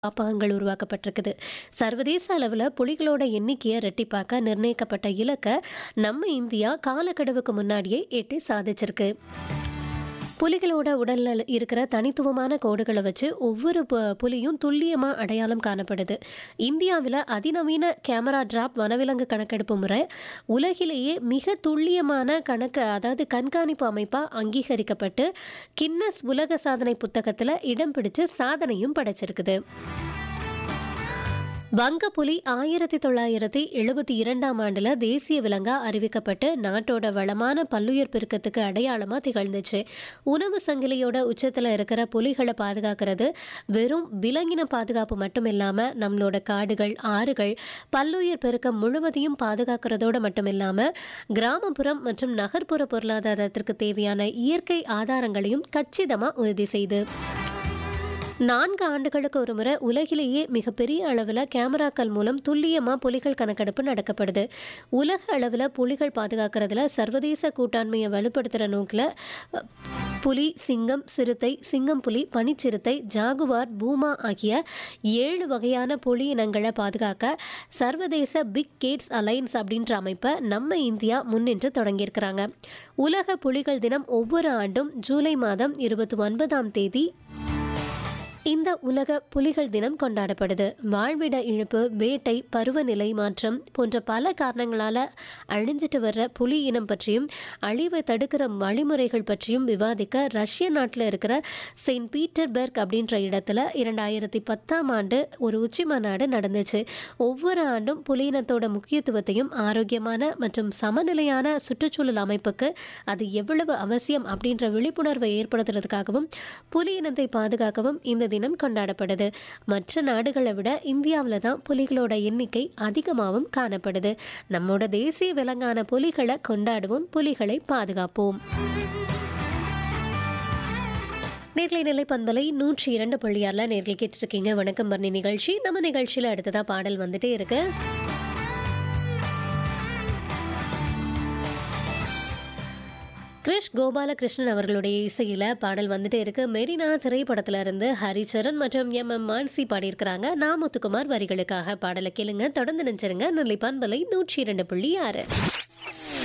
காப்பகங்கள் உருவாக்கப்பட்டிருக்குது. சர்வதேச அளவில் புலிகளோட எண்ணிக்கையை ரெட்டிப்பாக்க நிர்ணயிக்கப்பட்ட இலக்கை நம்ம இந்தியா காலக்கெடுவுக்கு முன்னாடியே எட்டி சாதிச்சிருக்கு. புலிகளோட உடல்ல இருக்கிற தனித்துவமான கோடுகளை வச்சு ஒவ்வொரு புலியும் துல்லியமாக அடையாளம் காணப்படுது. இந்தியாவில் அதிநவீன கேமரா டிராப் வனவிலங்கு கணக்கெடுப்பு முறை உலகிலேயே மிக துல்லியமான அதாவது கண்காணிப்பு அமைப்பாக அங்கீகரிக்கப்பட்டு கின்னஸ் உலக சாதனை புத்தகத்தில் இடம் பிடிச்சு சாதனையும் படைச்சிருக்குது. வங்கப்புலி 1972 தேசிய விலங்கா அறிவிக்கப்பட்டு நாட்டோட வளமான பல்லுயிர் பெருக்கத்துக்கு அடையாளமா திகழ்ந்துச்சு. உணவு சங்கிலியோட உச்சத்துல இருக்கிற புலிகளை பாதுகாக்கிறது வெறும் விலங்கின பாதுகாப்பு மட்டும் இல்லாம நம்மளோட காடுகள், ஆறுகள், பல்லுயிர் பெருக்கம் முழுவதையும் பாதுகாக்கிறதோட மட்டும் இல்லாம கிராமப்புறம் மற்றும் நகர்ப்புற பொருளாதாரத்திற்கு தேவையான இயற்கை ஆதாரங்களையும் கச்சிதமா உறுதி செய்து 4 ஆண்டுகளுக்கு ஒரு முறை உலகிலேயே மிகப்பெரிய அளவில் கேமராக்கள் மூலம் துல்லியமாக புலிகள் கணக்கெடுப்பு நடக்கப்படுது. உலக அளவில் புலிகள் பாதுகாக்கிறதுல சர்வதேச கூட்டாண்மையை வலுப்படுத்துகிற நோக்கில் புலி, சிங்கம், சிறுத்தை, சிங்கம் புலி, பனிச்சிறுத்தை, ஜாகுவார், பூமா ஆகிய 7 வகையான புலி இனங்களை பாதுகாக்க சர்வதேச பிக் கேட்ஸ் அலைன்ஸ் அப்படின்ற அமைப்பை நம்ம இந்தியா முன்னின்று தொடங்கியிருக்கிறாங்க. உலக புலிகள் தினம் ஒவ்வொரு ஆண்டும் ஜூலை மாதம் 29 இந்த உலக புலிகள் தினம் கொண்டாடப்படுது. வாழ்விட இழப்பு, வேட்டை, பருவநிலை மாற்றம் போன்ற பல காரணங்களால் அழிஞ்சிட்டு வர்ற புலி இனம் பற்றியும் அழிவை தடுக்கிற வழிமுறைகள் பற்றியும் விவாதிக்க ரஷ்ய நாட்டில் இருக்கிற செயின்ட் பீட்டர்பர்க் அப்படின்ற இடத்துல 2010 ஒரு உச்சி மாநாடு நடந்துச்சு. ஒவ்வொரு ஆண்டும் புலி இனத்தோட முக்கியத்துவத்தையும் ஆரோக்கியமான மற்றும் சமநிலையான சுற்றுச்சூழல் அமைப்புக்கு அது எவ்வளவு அவசியம் அப்படின்ற விழிப்புணர்வை ஏற்படுத்துறதுக்காகவும் புலி இனத்தை பாதுகாக்கவும் இந்த தினம் கொண்டாடப்படுது. மற்ற நாடுகளை விட இந்தியாவில் தான் புலிகளோட எண்ணிக்கை அதிகமாகவும் காணப்படுது. நம்மோட தேசிய விலங்கான புலிகளை கொண்டாடுவோம், புலிகளை பாதுகாப்போம். நேர்களை நிலை பண்பலை 102.6 நேர்களை கேட்டுருக்கீங்க. வணக்கம் பரணி நிகழ்ச்சி. நம்ம நிகழ்ச்சியில் அடுத்ததா பாடல் வந்துட்டே இருக்கு. கிருஷ் கோபாலகிருஷ்ணன் அவர்களுடைய இசையில் பாடல் வந்துட்டே இருக்கு. மெரினா திரைப்படத்துல இருந்து ஹரிச்சரன் மற்றும் எம் மான்சி பாடியிருக்கிறாங்க. நாமுத்துக்குமார் வரிகளுக்காக பாடலை கேளுங்க. தொடர்ந்து நினைச்சிருங்க. நிலை பண்பலை 102.6.